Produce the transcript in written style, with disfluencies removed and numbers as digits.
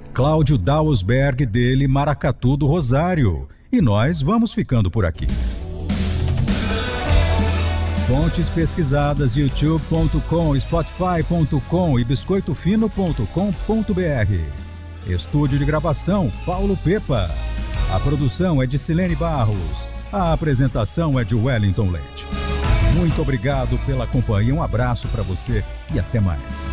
Cláudio Dausberg, dele, Maracatu do Rosário. E nós vamos ficando por aqui. Fontes pesquisadas: youtube.com, spotify.com e biscoitofino.com.br. Estúdio de gravação: Paulo Pepa. A produção é de Silene Barros. A apresentação é de Wellington Leite. Muito obrigado pela companhia, um abraço para você e até mais.